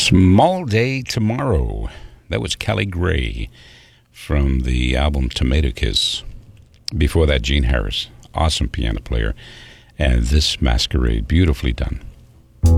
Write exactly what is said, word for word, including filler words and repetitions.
Small Day Tomorrow. That was Kelly Gray from the album Tomato Kiss. Before that, Gene Harris, awesome piano player. And this Masquerade, beautifully done.